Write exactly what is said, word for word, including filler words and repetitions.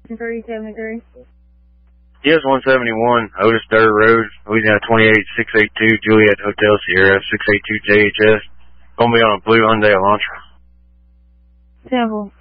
thirty seventy-three. Yes, one seventy-one, Otis Dirt Road, Louisiana twenty-eight six eighty-two, Juliet Hotel Sierra, six eight two J H S. Gonna be on a blue Hyundai Elantra. Sample.